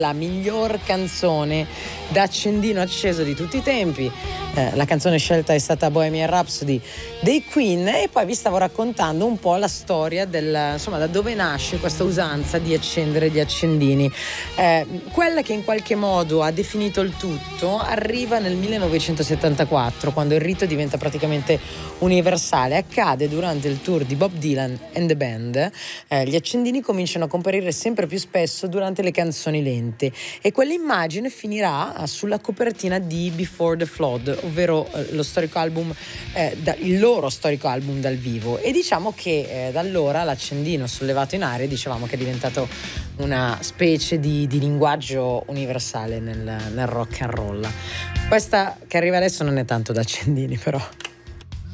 la miglior canzone da accendino acceso di tutti i tempi. La canzone scelta è stata Bohemian Rhapsody dei Queen, e poi vi stavo raccontando un po' la storia insomma, da dove nasce questa usanza di accendere gli accendini. Quella che in qualche modo ha definito il tutto arriva nel 1974, quando il rito diventa praticamente universale. Accade durante il tour di Bob Dylan and the Band. Gli accendini cominciano a comparire sempre più spesso durante le canzoni lente, e quell'immagine finirà sulla copertina di Before the Flood, ovvero lo storico album, il loro storico album dal vivo. E diciamo che da allora l'accendino sollevato in aria, dicevamo che è diventato una specie di linguaggio universale nel rock and roll. Questa che arriva adesso non è tanto da accendini, però.